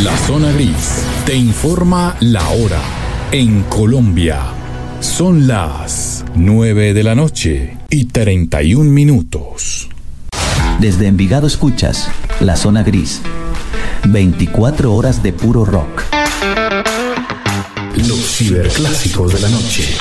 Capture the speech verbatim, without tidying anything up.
La Zona Gris te informa la hora. En Colombia son las nueve de la noche y treinta y un minutos. Desde Envigado escuchas La Zona Gris. veinticuatro horas de puro rock. Los ciberclásicos de la noche.